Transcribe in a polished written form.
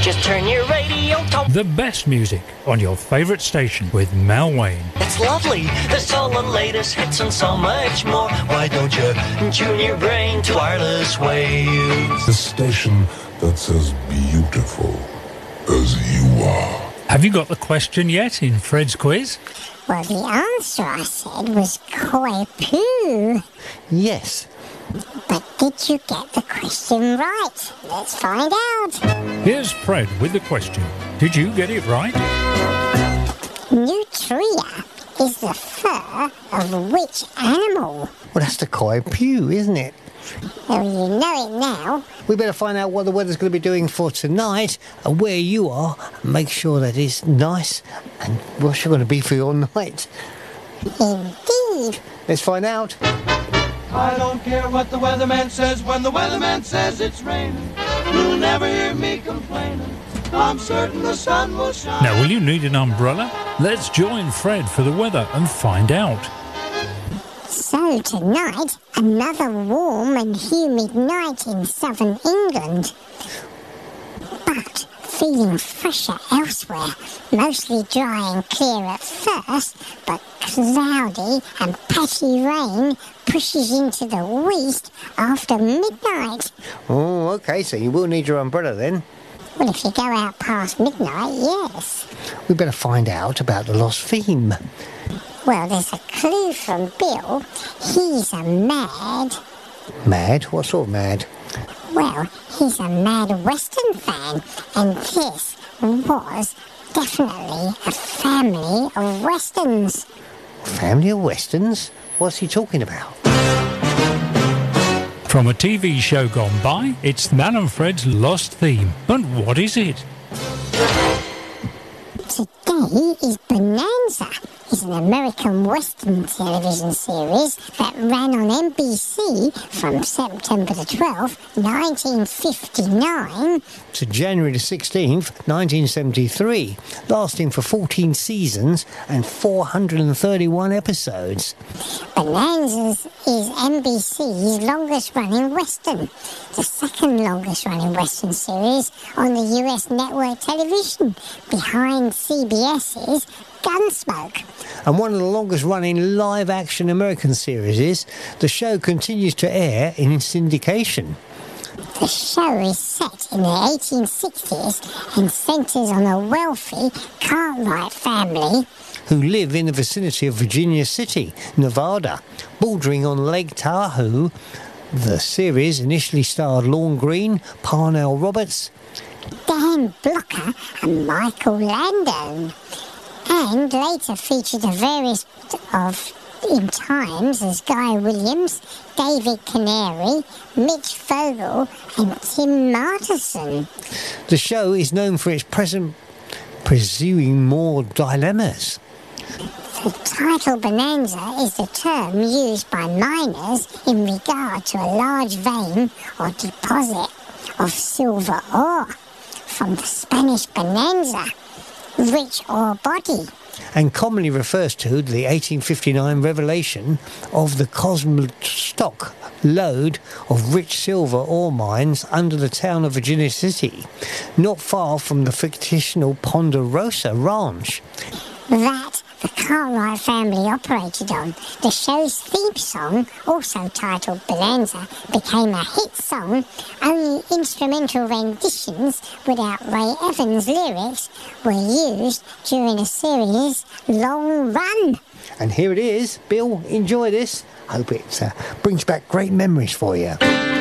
Just turn your radio to The best music on your favourite station with Mel Wayne. It's lovely. There's all the latest hits and so much more. Why don't you tune your brain to wireless waves? The station that's as beautiful as you are. Have you got the question yet in Fred's quiz? Well, the answer, I said, was koi poo. Yes. But did you get the question right? Let's find out. Here's Fred with the question. Did you get it right? Nutria is the fur of which animal? Well, that's the cockapoo, isn't it? Well, you know it now. We better find out what the weather's going to be doing for tonight and where you are. Make sure that it's nice and what's going to be for your night. Indeed. Let's find out. I don't care what the weatherman says. When the weatherman says it's raining, you'll never hear me complaining. I'm certain the sun will shine. Now, will you need an umbrella? Let's join Fred for the weather and find out. So tonight, another warm and humid night in southern England. But feeling fresher elsewhere. Mostly dry and clear at first, but cloudy and patchy rain pushes into the west after midnight. Oh, OK, so you will need your umbrella then. Well, if you go out past midnight, yes. We better find out about the lost theme. Well, there's a clue from Bill. He's a mad... Mad? What sort of mad? Well, he's a mad Western fan, and this was definitely a family of Westerns. Family of Westerns? What's he talking about? From a TV show gone by, it's Mel and Fred's lost theme. And what is it? Today is Bonanza. It's an American Western television series that ran on NBC from September the 12th, 1959 to January the 16th, 1973, lasting for 14 seasons and 431 episodes. Bonanza is NBC's longest-running Western, the second longest-running Western series on the US network television, behind CBS's Gunsmoke. And one of the longest-running live-action American series, the show continues to air in syndication. The show is set in the 1860s and centres on a wealthy Cartwright family who live in the vicinity of Virginia City, Nevada, bordering on Lake Tahoe. The series initially starred Lorne Greene, Parnell Roberts, Dan Blocker and Michael Landon, and later featured a various of in times as Guy Williams, David Canary, Mitch Fogel and Tim Martison. The show is known for its present pursuing more dilemmas. The title bonanza is the term used by miners in regard to a large vein or deposit of silver ore from the Spanish bonanza, rich ore body, and commonly refers to the 1859 revelation of the Comstock lode of rich silver ore mines under the town of Virginia City, not far from the fictional Ponderosa Ranch that the Cartwright family operated on. The show's theme song, also titled Bonanza, became a hit song. Only instrumental renditions without Ray Evans' lyrics were used during a series' long run. And here it is. Bill, enjoy this. Hope it brings back great memories for you.